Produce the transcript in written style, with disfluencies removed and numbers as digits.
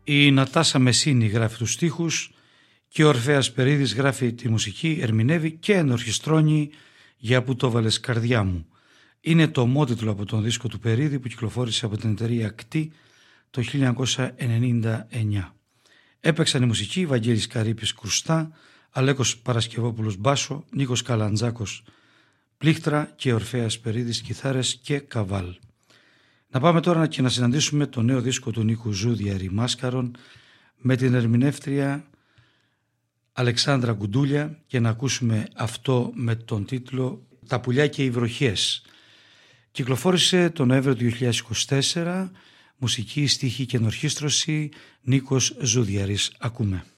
Η Νατάσα Μεσίνη γράφει τους στίχους και ο Ορφέας Περίδης γράφει τη μουσική, ερμηνεύει και ενορχιστρώνει για «Που το βάλες καρδιά μου». Είναι το ομότιτλο από τον δίσκο του Περίδη που κυκλοφόρησε από την εταιρεία κτή το 1999. Έπαιξαν η μουσική Βαγγέλης Καρύπης κρουστά, Αλέκος Παρασκευόπουλος μπάσο, Νίκος Καλαντζάκος πλήκτρα και Ορφέας Περίδης κιθάρες και καβάλ. Να πάμε τώρα και να συναντήσουμε το νέο δίσκο του Νίκου Ζούδιαρη Μάσκαρον με την ερμηνεύτρια Αλεξάνδρα Γκουντούλια και να ακούσουμε αυτό με τον τίτλο «Τα πουλιά και οι βροχές». Κυκλοφόρησε τον Νοέμβριο του 2024, μουσική, στίχη και ενορχήστρωση Νίκος Ζούδιαρης. Ακούμε.